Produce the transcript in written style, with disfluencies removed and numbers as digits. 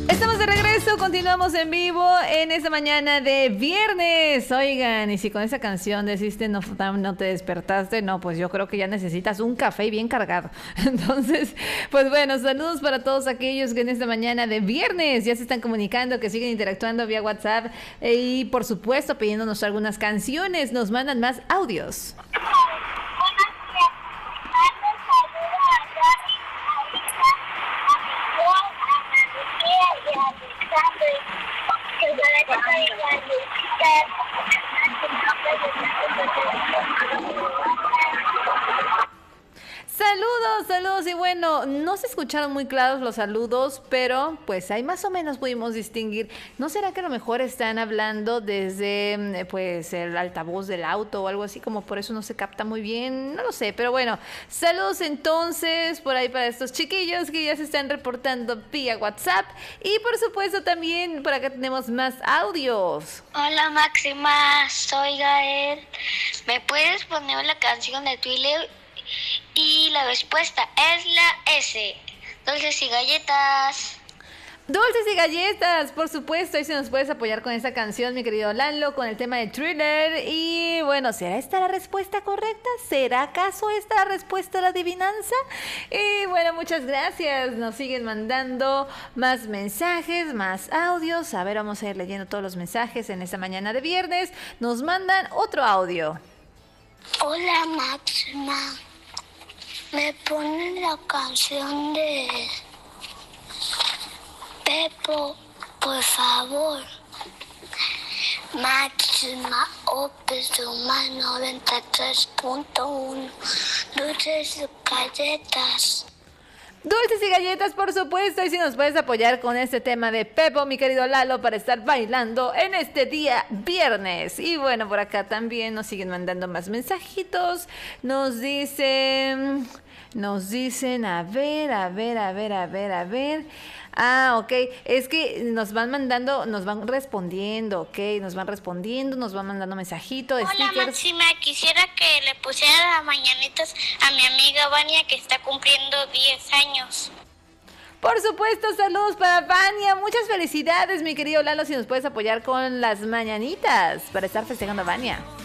Estamos de regreso, continuamos en vivo en esta mañana de viernes. Oigan, y si con esa canción deciste no te despertaste, no, pues yo creo que ya necesitas un café bien cargado. Entonces, pues bueno, saludos para todos aquellos que en esta mañana de viernes ya se están comunicando, que siguen interactuando vía WhatsApp y por supuesto pidiéndonos algunas canciones, nos mandan más audios. Saludos y bueno, no se escucharon muy claros los saludos, pero pues ahí más o menos pudimos distinguir. ¿No será que a lo mejor están hablando desde pues el altavoz del auto o algo así, como por eso no se capta muy bien? No lo sé, pero bueno, saludos entonces por ahí para estos chiquillos que ya se están reportando vía WhatsApp y por supuesto también por acá tenemos más audios. Hola Máxima, soy Gael. ¿Me puedes poner la canción de Thriller? Y la respuesta es la S. Dulces y galletas. Dulces y galletas, por supuesto. Y si nos puedes apoyar con esta canción, mi querido Lalo, con el tema de Thriller. Y bueno, ¿será esta la respuesta correcta? ¿Será acaso esta la respuesta a la adivinanza? Y bueno, muchas gracias. Nos siguen mandando más mensajes, más audios. A ver, vamos a ir leyendo todos los mensajes en esta mañana de viernes. Nos mandan otro audio. Hola Máxima. Me ponen la canción de Pepo, por favor. Máxima Opesuma 93.1. Dulces y galletas. Dulces y galletas, por supuesto. Y si nos puedes apoyar con este tema de Pepo, mi querido Lalo, para estar bailando en este día viernes. Y bueno, por acá también nos siguen mandando más mensajitos. Nos dicen, a ver. Ah, ok, es que nos van mandando, nos van respondiendo, ok, nos van mandando mensajitos, Hola stickers. Máxima, quisiera que le pusiera las mañanitas a mi amiga Vania que está cumpliendo 10 años. Por supuesto, saludos para Vania, muchas felicidades mi querido Lalo, si nos puedes apoyar con las mañanitas para estar festejando a Vania.